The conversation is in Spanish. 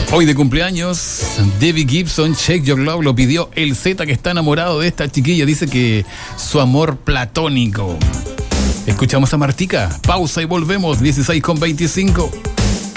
Hoy de cumpleaños, Debbie Gibson, Shake Your Love, lo pidió el Z, que está enamorado de esta chiquilla. Dice que su amor platónico. Escuchamos a Martica. Pausa y volvemos, 16:25.